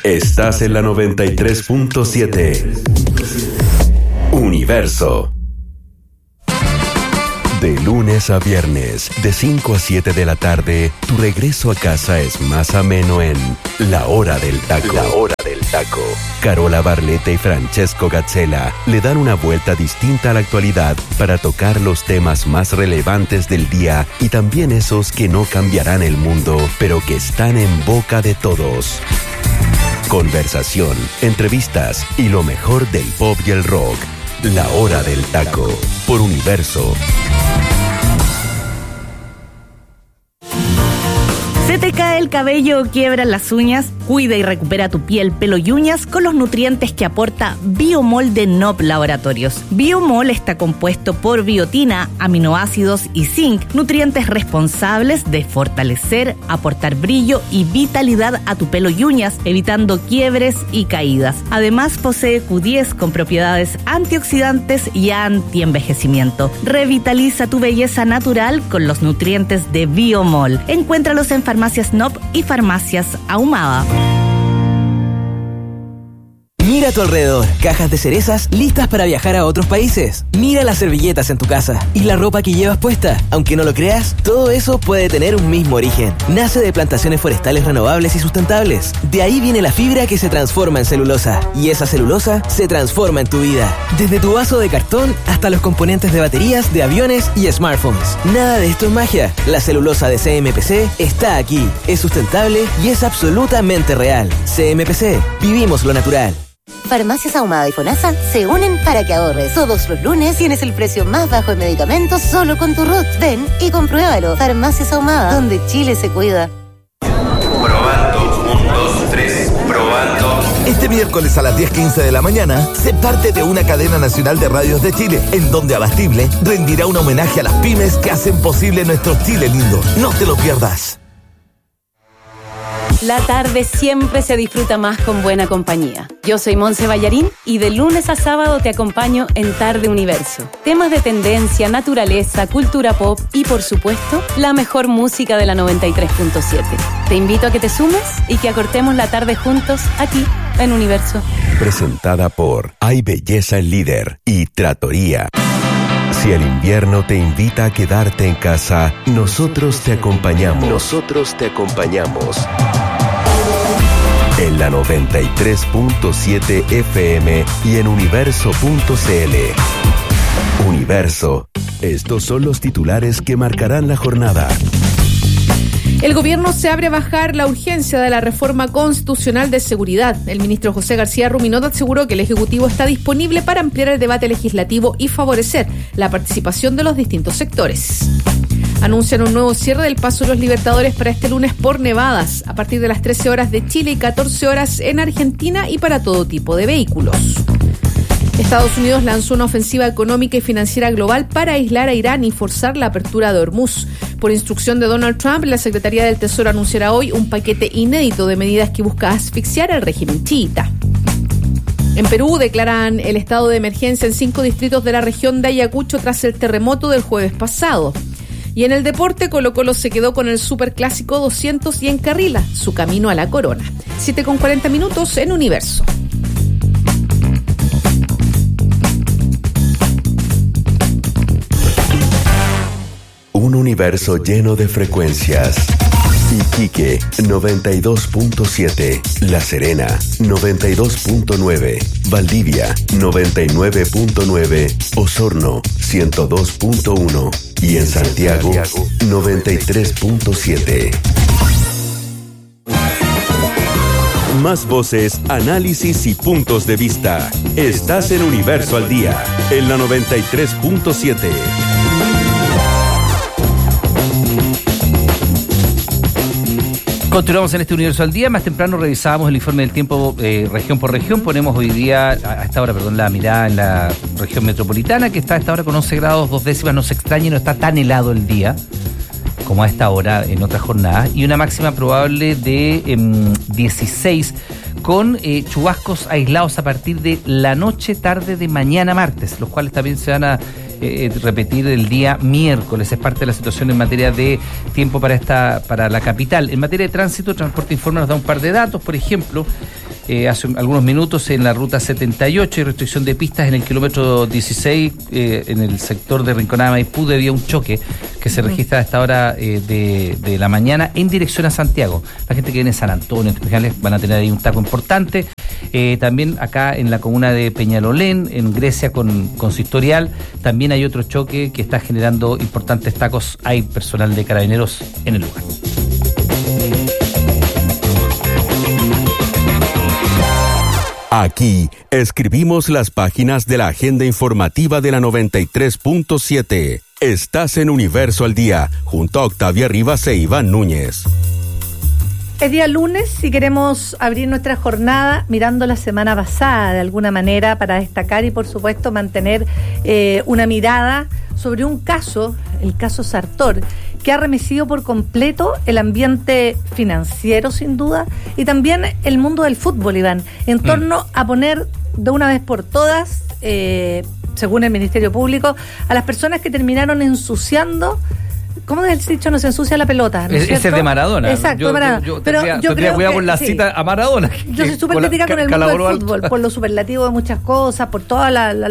Estás en la 93.7. Universo. De lunes a viernes, de 5 a 7 de la tarde, tu regreso a casa es más ameno en La Hora del Taco. La Hora del Taco. Carola Barletta y Francesco Gazzella le dan una vuelta distinta a la actualidad para tocar los temas más relevantes del día y también esos que no cambiarán el mundo, pero que están en boca de todos. Conversación, entrevistas y lo mejor del pop y el rock. La Hora del Taco, por Universo. ¿Se te cae el cabello o quiebran las uñas? Cuida y recupera tu piel, pelo y uñas con los nutrientes que aporta Biomol de Nopp Laboratorios. Biomol está compuesto por biotina, aminoácidos y zinc, nutrientes responsables de fortalecer, aportar brillo y vitalidad a tu pelo y uñas, evitando quiebres y caídas. Además, posee Q10 con propiedades antioxidantes y antienvejecimiento. Revitaliza tu belleza natural con los nutrientes de Biomol. Encuéntralos en Farmacias Nopp y Farmacias Ahumada. Mira a tu alrededor, cajas de cerezas listas para viajar a otros países. Mira las servilletas en tu casa y la ropa que llevas puesta. Aunque no lo creas, todo eso puede tener un mismo origen. Nace de plantaciones forestales renovables y sustentables. De ahí viene la fibra que se transforma en celulosa. Y esa celulosa se transforma en tu vida. Desde tu vaso de cartón hasta los componentes de baterías, de aviones y smartphones. Nada de esto es magia. La celulosa de CMPC está aquí. Es sustentable y es absolutamente real. CMPC. Vivimos lo natural. Farmacias Ahumada y FONASA se unen para que ahorres. Todos los lunes tienes el precio más bajo en medicamentos solo con tu RUT. Ven y compruébalo. Farmacias Ahumada, donde Chile se cuida. Probando, 1, 2, 3, probando. Este miércoles a las 10:15 de la mañana, sé parte de una cadena nacional de radios de Chile, en donde Abastible rendirá un homenaje a las pymes que hacen posible nuestro Chile lindo. No te lo pierdas. La tarde siempre se disfruta más con buena compañía. Yo soy Monse Ballarín y de lunes a sábado te acompaño en Tarde Universo. Temas de tendencia, naturaleza, cultura pop y, por supuesto, la mejor música de la 93.7. Te invito a que te sumes y que acortemos la tarde juntos aquí en Universo. Presentada por Hay Belleza el Líder y Trattoria. Si el invierno te invita a quedarte en casa, nosotros te acompañamos. Nosotros te acompañamos. En la 93.7 FM y en universo.cl. Universo. Estos son los titulares que marcarán la jornada. El gobierno se abre a bajar la urgencia de la reforma constitucional de seguridad. El ministro José García Ruminot aseguró que el Ejecutivo está disponible para ampliar el debate legislativo y favorecer la participación de los distintos sectores. Anuncian un nuevo cierre del Paso de los Libertadores para este lunes por nevadas, a partir de las 13 horas de Chile y 14 horas en Argentina y para todo tipo de vehículos. Estados Unidos lanzó una ofensiva económica y financiera global para aislar a Irán y forzar la apertura de Hormuz. Por instrucción de Donald Trump, la Secretaría del Tesoro anunciará hoy un paquete inédito de medidas que busca asfixiar al régimen chiita. En Perú declaran el estado de emergencia en 5 distritos de la región de Ayacucho tras el terremoto del jueves pasado. Y en el deporte, Colo-Colo se quedó con el Superclásico 200 y encarrila su camino a la corona. 7:40 en Universo. Un universo lleno de frecuencias. Iquique 92.7, La Serena 92.9, Valdivia 99.9, Osorno 102.1 y en Santiago 93.7. Más voces, análisis y puntos de vista. Estás en Universo al Día, en la 93.7. Continuamos en este Universo al Día. Más temprano revisábamos el informe del tiempo región por región. Ponemos hoy día, a esta hora, la mirada en la región metropolitana, que está a esta hora con 11 grados 2 décimas. No se extrañe, no está tan helado el día como a esta hora en otras jornadas. Y una máxima probable de 16, con chubascos aislados a partir de la noche, tarde de mañana martes, los cuales también se van a repetir el día miércoles. Es parte de la situación en materia de tiempo para la capital. En materia de tránsito, Transporte Informa nos da un par de datos. Por ejemplo, hace algunos minutos en la ruta 78 y restricción de pistas en el kilómetro 16 en el sector de Rinconada Maipú debido a un choque que se registra a esta hora de la mañana en dirección a Santiago. La gente que viene en San Antonio, van a tener ahí un taco importante. También acá en la comuna de Peñalolén, en Grecia con Consistorial, también hay otro choque que está generando importantes tacos. Hay personal de Carabineros en el lugar. Aquí escribimos las páginas de la agenda informativa de la 93.7. Estás en Universo al Día, junto a Octavia Rivas e Iván Núñez. Es día lunes y queremos abrir nuestra jornada mirando la semana pasada de alguna manera para destacar y por supuesto mantener una mirada sobre un caso, el caso Sartor, que ha remecido por completo el ambiente financiero sin duda y también el mundo del fútbol, Iván, en torno a poner de una vez por todas, según el Ministerio Público, a las personas que terminaron ensuciando. ¿Cómo es el dicho? No se ensucia la pelota, ¿no es cierto? Ese es de Maradona. Exacto, Maradona. Yo tendría cuidado por la cita a Maradona. Yo soy súper crítica con el mundo del fútbol, por lo superlativo de muchas cosas, por todo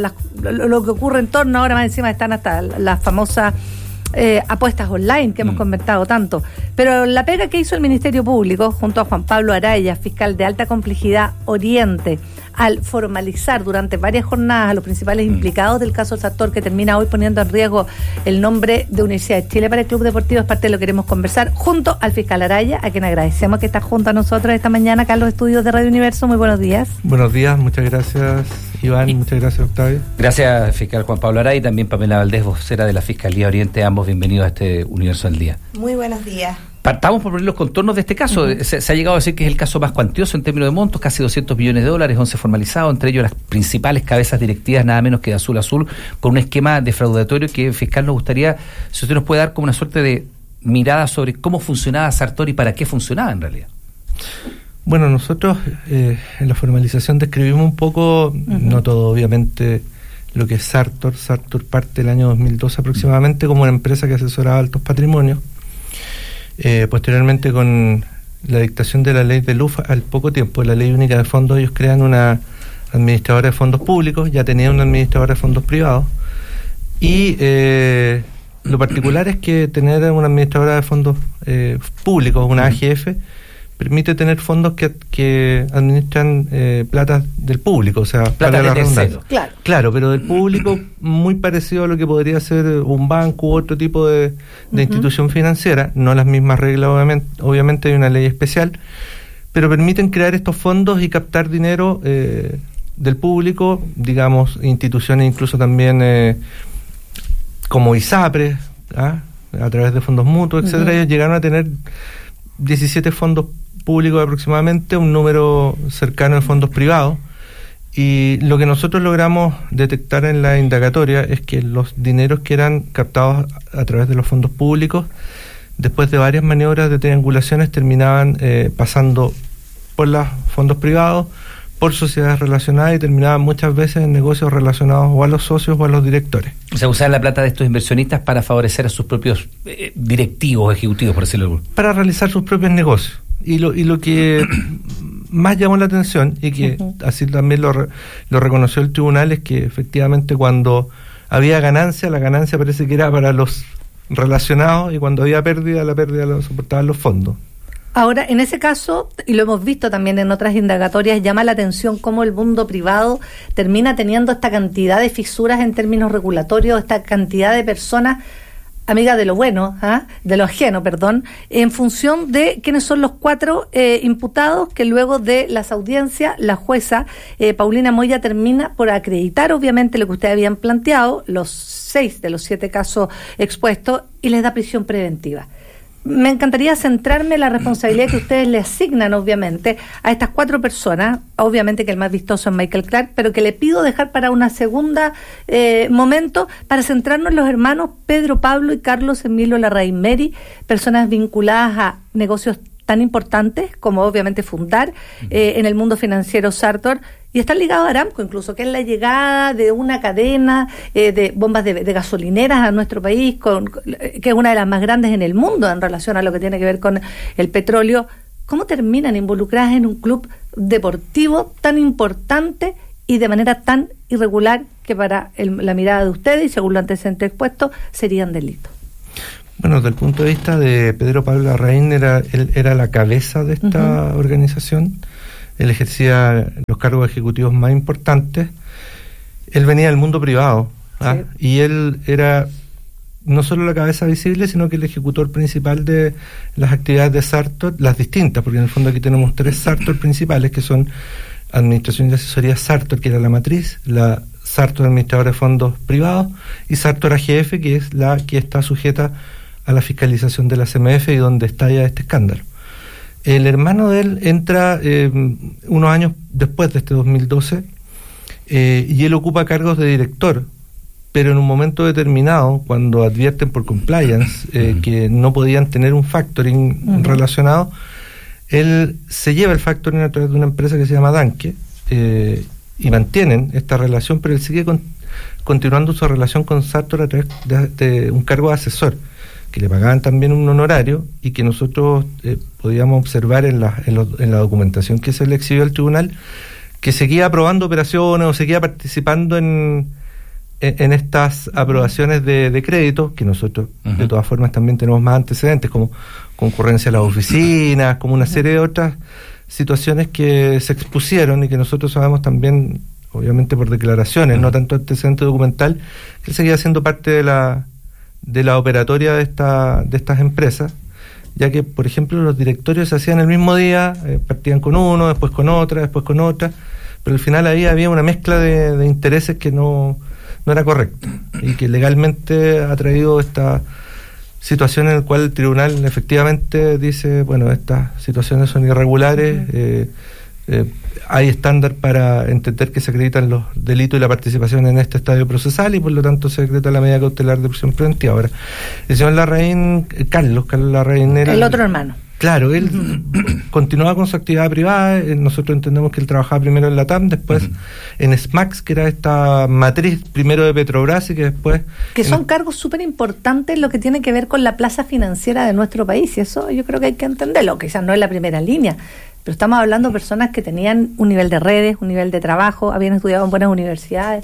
lo que ocurre en torno. Ahora más encima están hasta las famosas apuestas online que hemos comentado tanto. Pero la pega que hizo el Ministerio Público, junto a Juan Pablo Araya, fiscal de alta complejidad Oriente, al formalizar durante varias jornadas a los principales implicados del caso Sartor, que termina hoy poniendo en riesgo el nombre de Universidad de Chile para el Club Deportivo, es parte de lo que queremos conversar junto al fiscal Araya, a quien agradecemos que está junto a nosotros esta mañana acá en los estudios de Radio Universo. Muy buenos días. Buenos días, muchas gracias Iván, muchas gracias Octavio. Gracias fiscal Juan Pablo Araya y también Pamela Valdés, vocera de la Fiscalía Oriente, ambos bienvenidos a este Universo al Día. Muy buenos días. Partamos por ver los contornos de este caso. Se ha llegado a decir que es el caso más cuantioso en términos de montos, casi 200 millones de dólares, 11 formalizados, entre ellos las principales cabezas directivas, nada menos que de Azul Azul, con un esquema defraudatorio que, fiscal, nos gustaría, si usted nos puede dar como una suerte de mirada sobre cómo funcionaba Sartor y para qué funcionaba en realidad. Bueno, nosotros en la formalización describimos un poco, no todo obviamente, lo que es Sartor. Sartor parte del año 2012 aproximadamente como una empresa que asesoraba altos patrimonios. Posteriormente, con la dictación de la ley de LUF, al poco tiempo, la ley única de fondos, ellos crean una administradora de fondos públicos, ya tenían una administradora de fondos privados, y lo particular es que tener una administradora de fondos públicos, una AGF, permite tener fondos que administran plata del público, o sea, plata de tercero. Claro, pero del público, muy parecido a lo que podría ser un banco u otro tipo de institución financiera, no las mismas reglas, obviamente hay una ley especial, pero permiten crear estos fondos y captar dinero del público, digamos, instituciones incluso también como ISAPRES, a través de fondos mutuos, etcétera. Ellos llegaron a tener 17 fondos públicos aproximadamente, un número cercano de fondos privados, y lo que nosotros logramos detectar en la indagatoria es que los dineros que eran captados a través de los fondos públicos, después de varias maniobras de triangulaciones, terminaban pasando por los fondos privados, por sociedades relacionadas, y terminaban muchas veces en negocios relacionados o a los socios o a los directores. O sea, usar la plata de estos inversionistas para favorecer a sus propios directivos, ejecutivos, por decirlo así. Para realizar sus propios negocios. Y lo que más llamó la atención, y que así también lo reconoció el tribunal, es que efectivamente cuando había ganancia, la ganancia parece que era para los relacionados, y cuando había pérdida, la pérdida la soportaban los fondos. Ahora, en ese caso, y lo hemos visto también en otras indagatorias, llama la atención cómo el mundo privado termina teniendo esta cantidad de fisuras en términos regulatorios, esta cantidad de personas amigas de lo bueno, de lo ajeno, perdón, en función de quiénes son los 4 imputados que luego de las audiencias, la jueza Paulina Moya termina por acreditar obviamente lo que ustedes habían planteado, los 6 de los 7 casos expuestos, y les da prisión preventiva. Me encantaría centrarme en la responsabilidad que ustedes le asignan, obviamente, a estas 4 personas, obviamente que el más vistoso es Michael Clark, pero que le pido dejar para una segunda momento, para centrarnos en los hermanos Pedro Pablo y Carlos Emilio Larraín Meri, personas vinculadas a negocios tan importantes como obviamente fundar en el mundo financiero Sartor, y están ligados a Aramco incluso, que es la llegada de una cadena de bombas de gasolineras a nuestro país, que es una de las más grandes en el mundo en relación a lo que tiene que ver con el petróleo. ¿Cómo terminan involucradas en un club deportivo tan importante y de manera tan irregular que para la mirada de ustedes, y según los antecedentes expuestos, serían delitos? Bueno, desde el punto de vista de Pedro Pablo Larraín, él era la cabeza de esta organización. Él ejercía los cargos ejecutivos más importantes. Él venía del mundo privado, y él era no solo la cabeza visible, sino que el ejecutor principal de las actividades de Sartor, las distintas, porque en el fondo aquí tenemos 3 Sartor principales, que son Administración y Asesoría Sartor, que era la matriz, la Sartor Administradora de Fondos Privados, y Sartor AGF, que es la que está sujeta a la fiscalización de la CMF y donde estalla este escándalo. El hermano de él entra unos años después de este 2012, y él ocupa cargos de director, pero en un momento determinado, cuando advierten por compliance que no podían tener un factoring relacionado, él se lleva el factoring a través de una empresa que se llama Danke, y mantienen esta relación, pero él sigue continuando su relación con Sartor a través de un cargo de asesor, que le pagaban también un honorario, y que nosotros podíamos observar en la documentación que se le exhibió al tribunal, que seguía aprobando operaciones o seguía participando en estas aprobaciones de crédito, que nosotros de todas formas también tenemos más antecedentes, como concurrencia a las oficinas, como una serie de otras situaciones que se expusieron y que nosotros sabemos también, obviamente por declaraciones, no tanto antecedente documental, que seguía siendo parte de la operatoria de estas empresas, ya que, por ejemplo, los directorios se hacían el mismo día, partían con uno, después con otra, pero al final ahí había una mezcla de intereses que no era correcto, y que legalmente ha traído esta situación en la cual el tribunal efectivamente dice, bueno, estas situaciones son irregulares, hay estándar para entender que se acreditan los delitos y la participación en este estadio procesal, y por lo tanto se decreta la medida cautelar de prisión preventiva. Ahora, el señor Larraín, Carlos Larraín era el otro hermano. Claro, él continuaba con su actividad privada. Nosotros entendemos que él trabajaba primero en la TAM, después en SMAX, que era esta matriz primero de Petrobras, y que después... Que son cargos súper importantes lo que tiene que ver con la plaza financiera de nuestro país, y eso yo creo que hay que entenderlo. Quizás no es la primera línea, pero estamos hablando de personas que tenían un nivel de redes, un nivel de trabajo, habían estudiado en buenas universidades.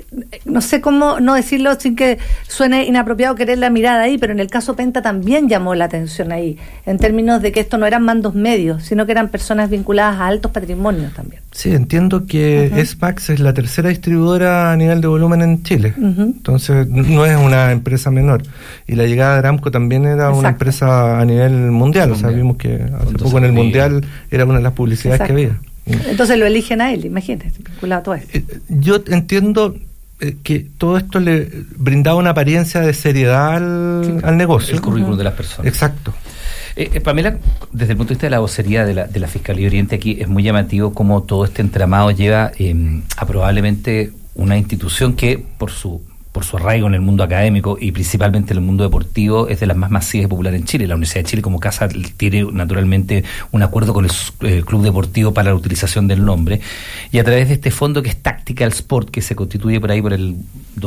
No sé cómo no decirlo sin que suene inapropiado querer la mirada ahí, pero en el caso Penta también llamó la atención ahí, en términos de que esto no eran mandos medios, sino que eran personas vinculadas a altos patrimonios también. Sí, entiendo que SMAX es la tercera distribuidora a nivel de volumen en Chile, entonces no es una empresa menor, y la llegada de Aramco también era una empresa a nivel mundial, o sea, vimos que hace poco en el Mundial era una de las publicidades que había. Entonces lo eligen a él, imagínate, vinculado a todo esto. Yo entiendo que todo esto le brindaba una apariencia de seriedad al negocio. El currículum de las personas. Exacto. Pamela, desde el punto de vista de la vocería de la Fiscalía Oriente, aquí es muy llamativo cómo todo este entramado lleva a probablemente una institución que por su arraigo en el mundo académico y principalmente en el mundo deportivo es de las más masivas y populares en Chile. La Universidad de Chile como casa tiene naturalmente un acuerdo con el club deportivo para la utilización del nombre, y a través de este fondo que es Tactical Sport, que se constituye por ahí por el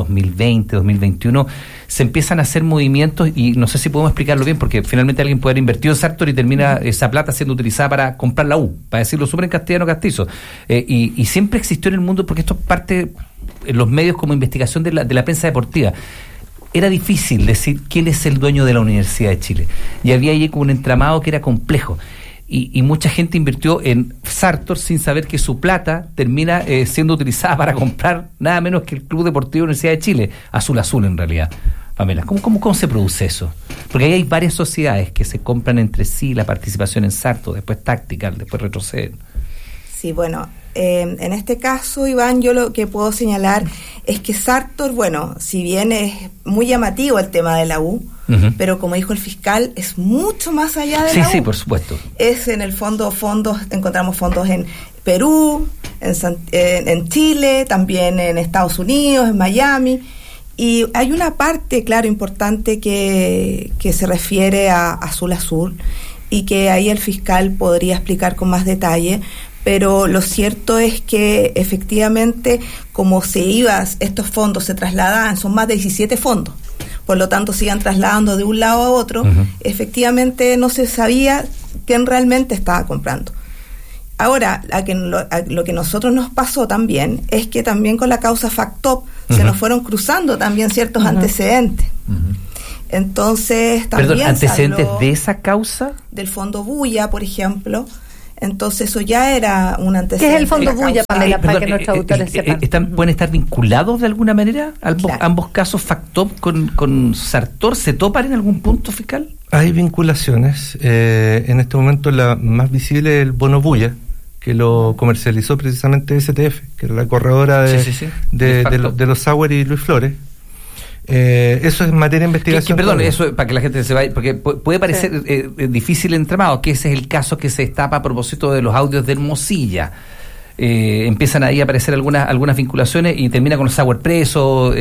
2020, 2021, se empiezan a hacer movimientos, y no sé si podemos explicarlo bien, porque finalmente alguien puede haber invertido en Sartor y termina esa plata siendo utilizada para comprar la U, para decirlo súper en castellano castizo, y siempre existió en el mundo, porque esto parte en los medios como investigación de la prensa deportiva. Era difícil decir quién es el dueño de la Universidad de Chile, y había ahí como un entramado que era complejo, y mucha gente invirtió en Sartor sin saber que su plata termina siendo utilizada para comprar nada menos que el Club Deportivo Universidad de Chile, Azul en realidad. Pamela, ¿cómo se produce eso? Porque ahí hay varias sociedades que se compran entre sí la participación en Sartor, después Tactical, después retroceden. Sí, bueno, en este caso, Iván, yo lo que puedo señalar es que Sartor, bueno, si bien es muy llamativo el tema de la U, pero como dijo el fiscal, es mucho más allá de la U. Sí, por supuesto. Es en el fondos, encontramos fondos en Perú, en Chile, también en Estados Unidos, en Miami, y hay una parte, claro, importante que se refiere a Azul, y que ahí el fiscal podría explicar con más detalle. Pero lo cierto es que efectivamente, como estos fondos se trasladaban, son más de 17 fondos, por lo tanto se iban trasladando de un lado a otro, efectivamente no se sabía quién realmente estaba comprando. Ahora, lo que nosotros nos pasó también es que también con la causa FACTOP se nos fueron cruzando también ciertos antecedentes. Entonces, también perdón, ¿antecedentes de esa causa? Del Fondo Bulla, por ejemplo. Entonces, eso ya era un antecedente. ¿Qué es el Fondo Bulla, Pamela, para que nuestros autores sepan? ¿Pueden estar vinculados de alguna manera? ¿Ambos casos FACTOP con Sartor se topan en algún punto fiscal? Hay vinculaciones. En este momento la más visible es el bono Bulla, que lo comercializó precisamente STF, que era la corredora de los Sauer y Luis Flores. Eso es materia de investigación. Perdón, eso para que la gente se vaya, porque puede parecer difícil el entramado, que ese es el caso que se destapa a propósito de los audios de Hermosilla. Empiezan ahí a aparecer algunas vinculaciones y termina con los Sauer presos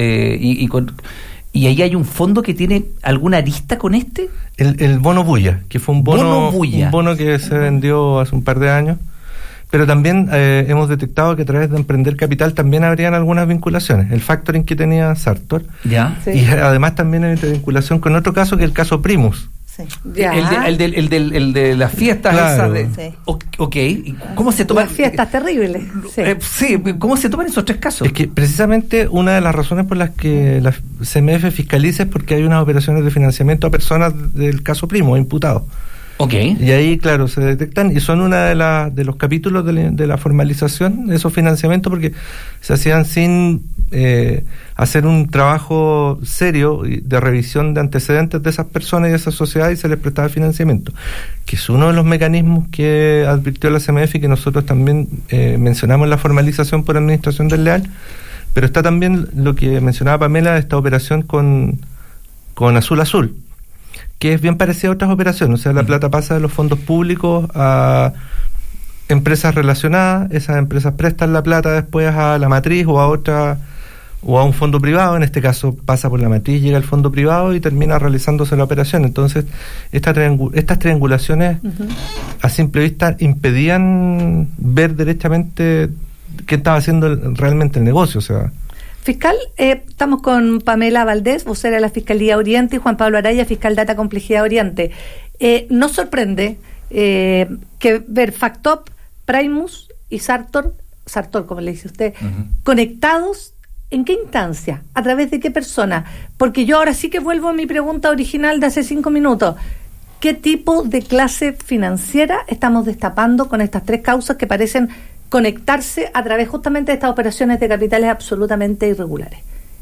y ahí hay un fondo que tiene alguna arista con este. El bono Bulla, que fue un bono que se vendió hace un par de años. Pero también hemos detectado que a través de Emprender Capital también habrían algunas vinculaciones. El factoring que tenía Sartor. Ya. Sí. Y además también hay vinculación con otro caso, que es el caso Primus. Sí. El de las fiestas, claro. esas de... Ok. ¿Cómo se toman? Las fiestas terribles. Sí, ¿cómo se toman esos tres casos? Es que precisamente una de las razones por las que la CMF fiscaliza es porque hay unas operaciones de financiamiento a personas del caso Primus, imputados. Okay. Y ahí, claro, se detectan y son una de los capítulos de la formalización de esos financiamientos, porque se hacían sin hacer un trabajo serio de revisión de antecedentes de esas personas y de esas sociedades, y se les prestaba financiamiento, que es uno de los mecanismos que advirtió la CMF y que nosotros también mencionamos en la formalización por administración desleal. Pero está también lo que mencionaba Pamela, esta operación con Azul, que es bien parecida a otras operaciones. O sea, la plata pasa de los fondos públicos a empresas relacionadas, esas empresas prestan la plata después a la matriz o a otra, o a un fondo privado. En este caso pasa por la matriz, llega al fondo privado y termina realizándose la operación. Entonces, estas triangulaciones a simple vista impedían ver derechamente qué estaba haciendo realmente el negocio. O sea, fiscal, estamos con Pamela Valdés, vocera de la Fiscalía Oriente, y Juan Pablo Araya, fiscal Data Complejidad Oriente. ¿Nos sorprende que ver FACTOP, Primus y Sartor, como le dice usted, conectados? ¿En qué instancia? ¿A través de qué persona? Porque yo ahora sí que vuelvo a mi pregunta original de hace 5 minutos. ¿Qué tipo de clase financiera estamos destapando con estas tres causas que parecen conectarse a través justamente de estas operaciones de capitales absolutamente irregulares?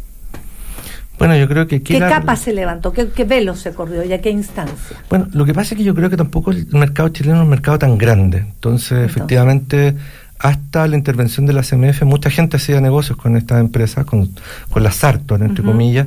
Bueno, yo creo que aquí ¿qué capa se levantó? ¿Qué velo se corrió y a qué instancia? Bueno, lo que pasa es que yo creo que tampoco el mercado chileno es un mercado tan grande. Entonces, efectivamente, hasta la intervención de la CMF, mucha gente hacía negocios con estas empresas, con las Sartor, entre comillas,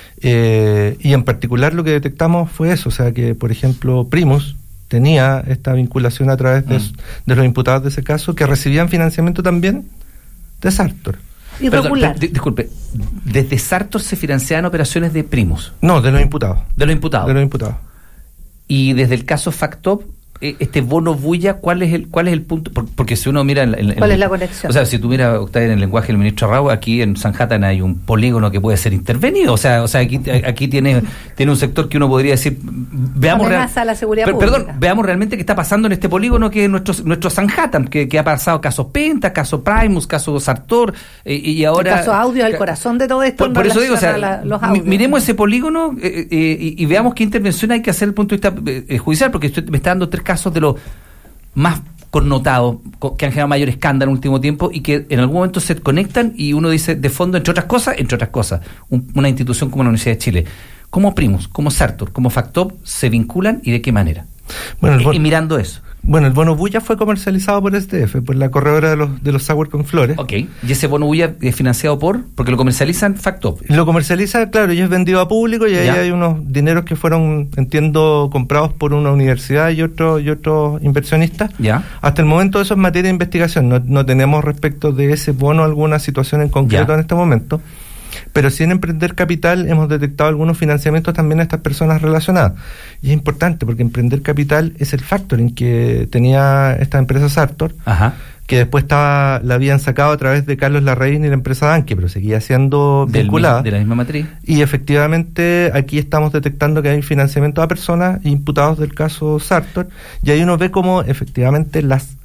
y en particular lo que detectamos fue eso, o sea que, por ejemplo, Primus tenía esta vinculación a través de los imputados de ese caso, que recibían financiamiento también de Sartor. Irregular. Disculpe, ¿desde Sartor se financiaban operaciones de Primus? No, de los imputados. De los imputados. De los imputados. Y desde el caso FACTOP, este bono Bulla, ¿cuál es el punto? Porque si uno mira... ¿Cuál es la conexión? O sea, si tú miras, Octavio, en el lenguaje del ministro Arrau, aquí en Sanhattan hay un polígono que puede ser intervenido. O sea aquí tiene un sector que uno podría decir... veamos amenaza a la seguridad pública. Perdón, veamos realmente qué está pasando en este polígono que es nuestro Sanhattan, que ha pasado casos Penta, caso Primus, caso Sartor, y ahora... El caso Audio es el corazón de todo esto. Por eso digo, o sea, los audios. Miremos ese polígono y veamos qué intervención hay que hacer desde el punto de vista judicial, porque usted me está dando tres casos de los más connotados, que han generado mayor escándalo en el último tiempo y que en algún momento se conectan y uno dice de fondo, entre otras cosas, una institución como la Universidad de Chile, como Primus, como Sartor, como FACTOP, se vinculan y de qué manera. Bueno, y mirando eso. Bueno, el bono Bulla fue comercializado por STF, por la corredora de los Sauer con Flores. Ok, ¿y ese bono Bulla es financiado porque lo comercializan FACTOP? Lo comercializa, claro, y es vendido a público, y ahí hay unos dineros que fueron, entiendo, comprados por una universidad y otros inversionistas. Ya. Hasta el momento eso es materia de investigación, no tenemos respecto de ese bono alguna situación en concreto en este momento. Pero sí en Emprender Capital hemos detectado algunos financiamientos también a estas personas relacionadas. Y es importante porque Emprender Capital es el factoring que tenía esta empresa Sartor, que después la habían sacado a través de Carlos Larraín y la empresa Danke, pero seguía siendo vinculada. De la misma matriz. Y efectivamente aquí estamos detectando que hay financiamiento a personas imputados del caso Sartor, y ahí uno ve cómo efectivamente las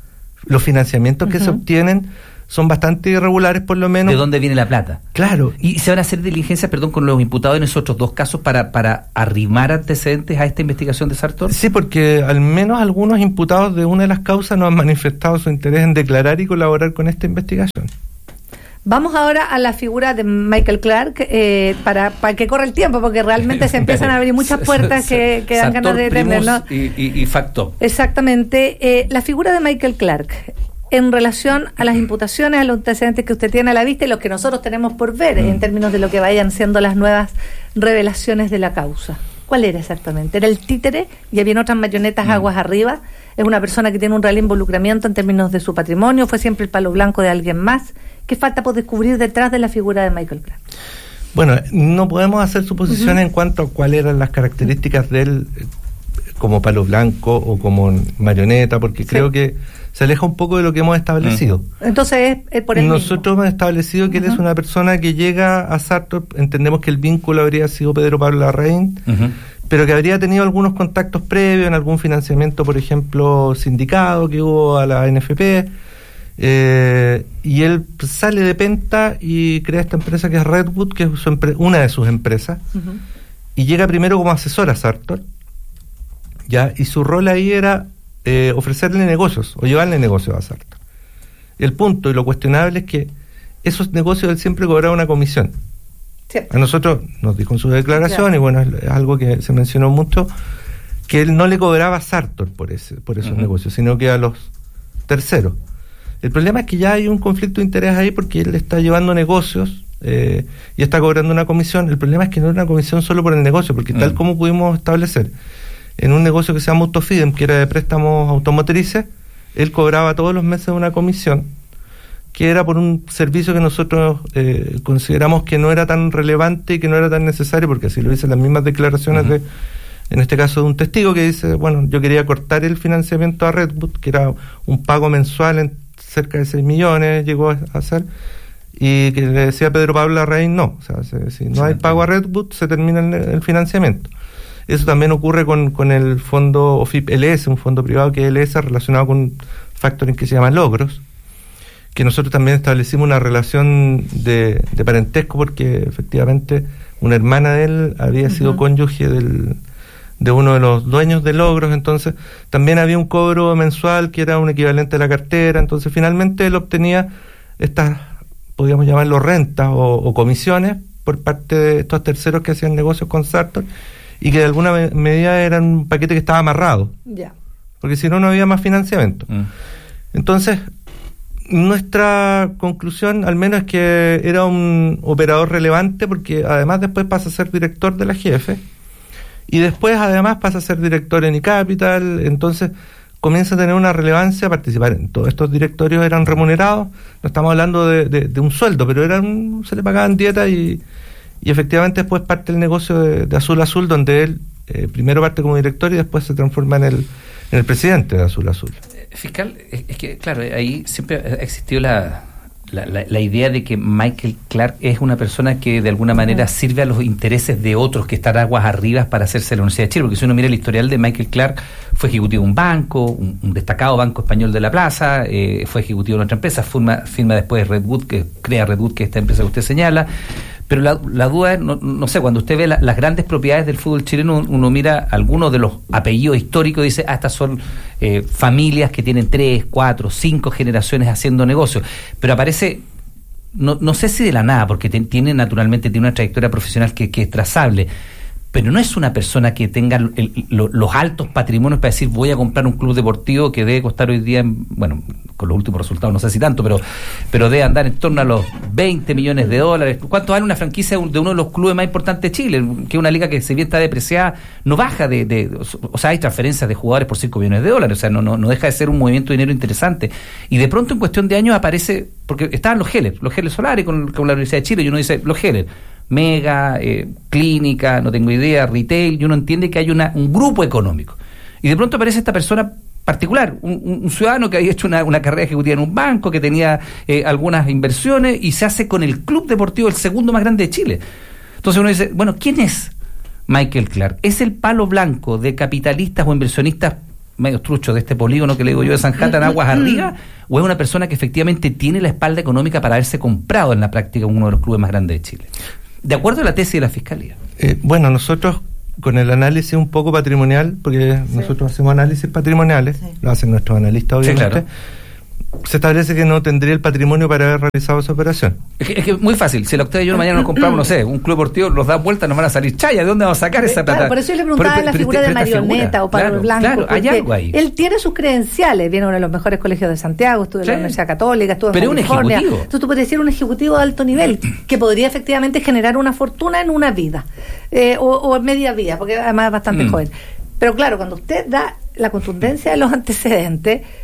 los financiamientos que se obtienen son bastante irregulares, por lo menos. ¿De dónde viene la plata? Claro. ¿Y se van a hacer diligencias, con los imputados en esos otros 2 casos para arrimar antecedentes a esta investigación de Sartor? Sí, porque al menos algunos imputados de una de las causas no han manifestado su interés en declarar y colaborar con esta investigación. Vamos ahora a la figura de Michael Clark, para que corra el tiempo, porque realmente se empiezan a abrir muchas puertas que dan ganas de tener, ¿no? Y Facto. Exactamente. La figura de Michael Clark, en relación a las imputaciones, a los antecedentes que usted tiene a la vista y los que nosotros tenemos por ver, en términos de lo que vayan siendo las nuevas revelaciones de la causa. ¿Cuál era exactamente? ¿Era el títere y había otras marionetas aguas arriba? ¿Es una persona que tiene un real involucramiento en términos de su patrimonio? ¿Fue siempre el palo blanco de alguien más? ¿Qué falta por descubrir detrás de la figura de Michael Clark? Bueno, no podemos hacer suposiciones en cuanto a cuáles eran las características de él como palo blanco o como marioneta, porque creo que se aleja un poco de lo que hemos establecido. Entonces es por él Nosotros hemos establecido que él es una persona que llega a Sartor, entendemos que el vínculo habría sido Pedro Pablo Larraín, pero que habría tenido algunos contactos previos en algún financiamiento, por ejemplo, sindicado que hubo a la NFP, y él sale de Penta y crea esta empresa que es Redwood, que es una de sus empresas, y llega primero como asesor a Sartor, ¿ya? Y su rol ahí era ofrecerle negocios o llevarle negocios a Sartor. El punto y lo cuestionable es que esos negocios él siempre cobraba una comisión. A nosotros nos dijo en su declaración, y bueno, es algo que se mencionó mucho, que él no le cobraba a Sartor por esos negocios, sino que a los terceros. El problema es que ya hay un conflicto de interés ahí, porque él está llevando negocios y está cobrando una comisión. El problema es que no es una comisión solo por el negocio, porque tal como pudimos establecer en un negocio que se llama Autofidem, que era de préstamos automotrices, él cobraba todos los meses una comisión, que era por un servicio que nosotros consideramos que no era tan relevante y que no era tan necesario, porque así lo dicen las mismas declaraciones de, en este caso, de un testigo que dice, bueno, yo quería cortar el financiamiento a Redwood, que era un pago mensual en cerca de 6 millones, llegó a hacer, y que le decía a Pedro Pablo Larraín, no, o sea, si no hay pago a Redwood, se termina el financiamiento. Eso también ocurre con el fondo OFIP LS, un fondo privado que es LS relacionado con un factoring que se llama Logros, que nosotros también establecimos una relación de parentesco, porque efectivamente una hermana de él había sido cónyuge de uno de los dueños de Logros, entonces también había un cobro mensual que era un equivalente a la cartera, entonces finalmente él obtenía estas, podríamos llamarlo rentas o comisiones por parte de estos terceros que hacían negocios con Sartor, y que de alguna medida eran un paquete que estaba amarrado, porque si no, no había más financiamiento. Entonces, nuestra conclusión, al menos, es que era un operador relevante, porque además después pasa a ser director de la GF, y después además pasa a ser director en iCapital, entonces comienza a tener una relevancia. Participar en todos estos directorios eran remunerados, no estamos hablando de un sueldo, pero se le pagaban dietas, y efectivamente después parte el negocio de Azul Azul, donde él primero parte como director y después se transforma en el presidente de Azul Azul. Fiscal, es que claro, ahí siempre ha existido la idea de que Michael Clark es una persona que de alguna manera sirve a los intereses de otros que están aguas arriba para hacerse la Universidad de Chile, porque si uno mira el historial de Michael Clark, fue ejecutivo de un banco, un destacado banco español de la plaza, fue ejecutivo de otra empresa, firma después Redwood, que crea Redwood, que es esta empresa que usted señala. Pero la duda es, no sé, cuando usted ve las grandes propiedades del fútbol chileno, uno mira algunos de los apellidos históricos y dice, estas son familias que tienen 3, 4, 5 generaciones haciendo negocios. Pero aparece, no sé si de la nada, porque tiene una trayectoria profesional que es trazable, pero no es una persona que tenga los altos patrimonios para decir, voy a comprar un club deportivo que debe costar hoy día, bueno, con los últimos resultados no sé si tanto, pero debe andar en torno a los 20 millones de dólares. ¿Cuánto vale una franquicia de uno de los clubes más importantes de Chile? Que es una liga que, si bien está depreciada, no baja o sea, hay transferencias de jugadores por 5 millones de dólares, o sea, no deja de ser un movimiento de dinero interesante. Y de pronto, en cuestión de años, aparece, porque estaban los Heller Solares con la Universidad de Chile, y uno dice, los Heller, Mega, clínica, no tengo idea, retail, y uno entiende que hay un grupo económico. Y de pronto aparece esta persona particular, un ciudadano que había hecho una carrera ejecutiva en un banco, que tenía algunas inversiones, y se hace con el club deportivo el segundo más grande de Chile. Entonces uno dice, bueno, ¿quién es Michael Clark? ¿Es el palo blanco de capitalistas o inversionistas medio trucho de este polígono que le digo yo de Sanjata en aguas arriba, o es una persona que efectivamente tiene la espalda económica para haberse comprado en la práctica uno de los clubes más grandes de Chile? De acuerdo a la tesis de la Fiscalía. Bueno, nosotros con el análisis un poco patrimonial, porque nosotros hacemos análisis patrimoniales, lo hacen nuestros analistas obviamente, claro. Se establece que no tendría el patrimonio para haber realizado esa operación. Es que es muy fácil. Si la usted y yo mañana nos compramos, no sé, un club deportivo, los da vuelta, nos van a salir chaya. ¿De dónde vamos a sacar esa plata? Claro, por eso yo le preguntaba la figura de Marioneta o Pablo Blanco. Claro, hay algo ahí. Él tiene sus credenciales, viene uno de los mejores colegios de Santiago, estuvo en la Universidad Católica, estuvo en California. Entonces tú puedes decir un ejecutivo de alto nivel que podría efectivamente generar una fortuna en una vida o en media vida, porque además es bastante joven. Pero claro, cuando usted da la contundencia de los antecedentes,